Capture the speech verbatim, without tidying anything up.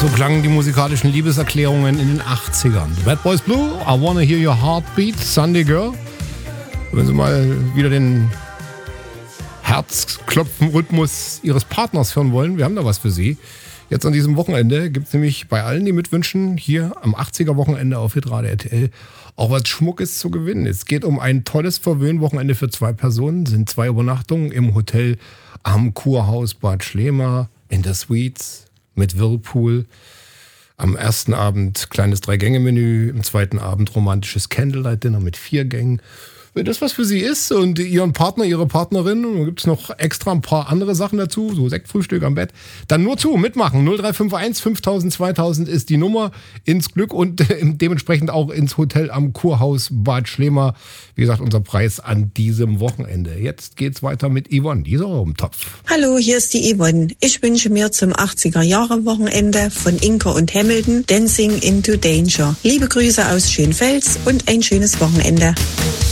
So klangen die musikalischen Liebeserklärungen in den achtzigern. The Bad Boys Blue, I Wanna Hear Your Heartbeat, Sunday Girl. Wenn Sie mal wieder den Herzklopfen-Rhythmus Ihres Partners hören wollen, wir haben da was für Sie. Jetzt an diesem Wochenende gibt es nämlich bei allen, die mitwünschen, hier am achtziger-Wochenende auf Hitradio R T L auch was Schmuckes zu gewinnen. Es geht um ein tolles Verwöhnwochenende für zwei Personen. Es sind zwei Übernachtungen im Hotel am Kurhaus Bad Schlema in der Suites mit Whirlpool. Am ersten Abend kleines Drei-Gänge-Menü, im zweiten Abend romantisches Candlelight-Dinner mit vier Gängen. Wenn das was für Sie ist und Ihren Partner, Ihre Partnerin, dann gibt es noch extra ein paar andere Sachen dazu, so Sektfrühstück am Bett, dann nur zu, mitmachen. null drei fünf eins fünftausend zweitausend ist die Nummer ins Glück und äh, dementsprechend auch ins Hotel am Kurhaus Bad Schlema. Wie gesagt, unser Preis an diesem Wochenende. Jetzt geht's weiter mit Yvonne, die ist auch im Topf. Hallo, hier ist die Yvonne. Ich wünsche mir zum achtziger-Jahre-Wochenende von Inka und Hamilton Dancing into Danger. Liebe Grüße aus Schönfels und ein schönes Wochenende.